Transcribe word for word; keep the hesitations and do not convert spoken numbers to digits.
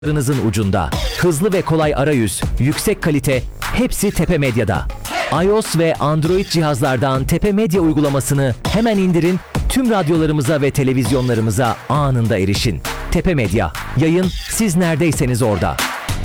Nızın ucunda. Hızlı ve kolay arayüz, yüksek kalite, hepsi Tepe Medya'da. iOS ve Android cihazlardan Tepe Medya uygulamasını hemen indirin, tüm radyolarımıza ve televizyonlarımıza anında erişin. Tepe Medya, yayın siz neredeyseniz orada.